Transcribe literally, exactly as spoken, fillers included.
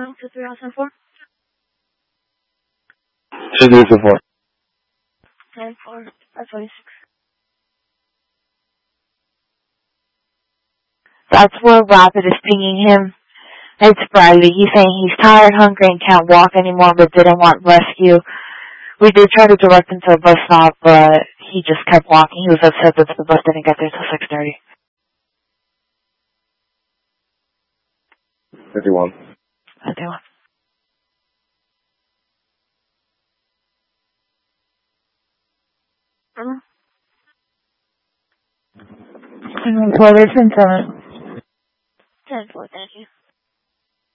Zero two three zero seven four. Two three seven four. Ten four five twenty six. That's where Rapid is pinging him. It's Bradley. He's saying he's tired, hungry, and can't walk anymore, but didn't want rescue. We did try to direct him to a bus stop, but he just kept walking. He was upset that the bus didn't get there till six thirty. Fifty-one. Fifty-one. Uh-huh. And then twelve eight ten seven. Ten four, thank you.